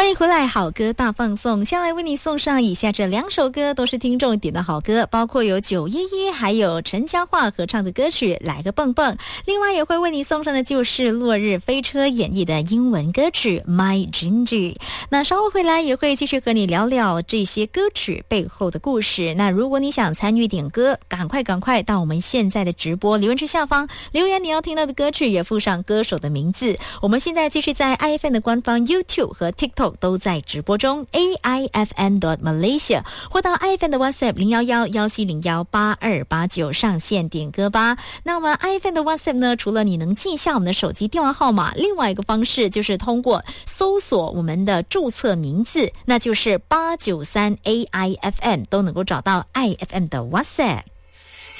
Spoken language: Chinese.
欢迎回来，好歌大放送。先来为你送上以下这2首歌，都是听众点的好歌，包括有911还有陈嘉桦合唱的歌曲《来个蹦蹦》，另外也会为你送上的就是落日飞车演绎的英文歌曲 My Ginger。 那稍后回来也会继续和你聊聊这些歌曲背后的故事。那如果你想参与点歌，赶快到我们现在的直播留言区下方留言你要听到的歌曲，也附上歌手的名字。我们现在继续在 IFM 的官方 YouTube 和 TikTok 都在直播中 AIFM.Malaysia 或到 IFM 的 WhatsApp 011-1701-8289上线点歌吧。那么 IFM 的 WhatsApp 呢，除了你能记下我们的手机电话号码，另外一个方式就是通过搜索我们的注册名字，那就是893 AIFM 都能够找到 IFM 的 WhatsApp。